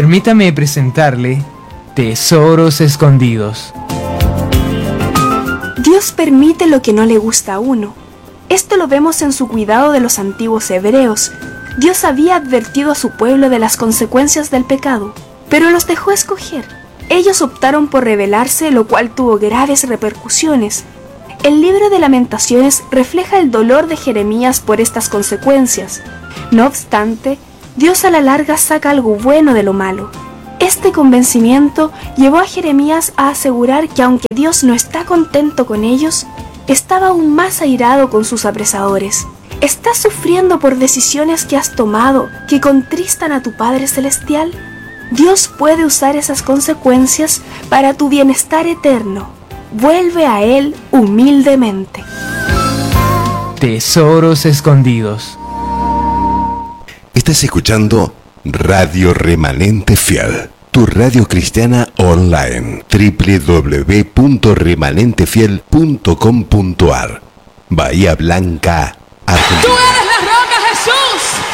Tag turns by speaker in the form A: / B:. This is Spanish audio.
A: Permítame presentarle Tesoros Escondidos.
B: Dios permite lo que no le gusta a uno. Esto lo vemos en su cuidado de los antiguos hebreos. Dios había advertido a su pueblo de las consecuencias del pecado, pero los dejó escoger. Ellos optaron por rebelarse, lo cual tuvo graves repercusiones. El libro de Lamentaciones refleja el dolor de Jeremías por estas consecuencias. No obstante, Dios a la larga saca algo bueno de lo malo. Este convencimiento llevó a Jeremías a asegurar que aunque Dios no está contento con ellos, estaba aún más airado con sus apresadores. ¿Estás sufriendo por decisiones que has tomado que contristan a tu Padre Celestial? Dios puede usar esas consecuencias para tu bienestar eterno. Vuelve a Él humildemente.
A: Tesoros Escondidos.
C: Estás escuchando Radio Remanente Fiel, tu radio cristiana online, www.remanentefiel.com.ar. Bahía Blanca, Argentina.